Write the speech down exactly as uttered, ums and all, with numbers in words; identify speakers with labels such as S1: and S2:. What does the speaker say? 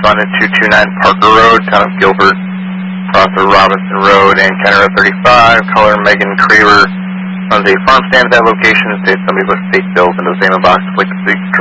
S1: responded to two nine Parker Road, town of Gilbert, Prosser Robinson Road, and County Road thirty-five. Caller Megan Craver runs a farm stand at that location and states somebody put fake bills into the payment box. Like to speak